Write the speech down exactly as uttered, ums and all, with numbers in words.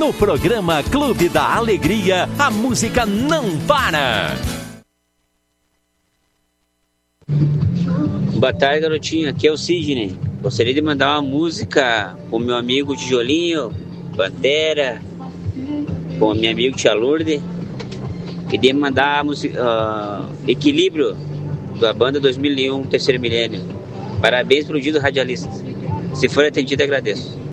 No programa Clube da Alegria, a música não para. Boa tarde, garotinho. Aqui é o Sidney. Gostaria de mandar uma música pro meu amigo Tijolinho, Pantera, com meu amigo Tia Lourdes. Queria mandar a música uh, Equilíbrio, da banda dois mil e um, Terceiro Milênio. Parabéns pro dia do radialista. Se for atendido, agradeço.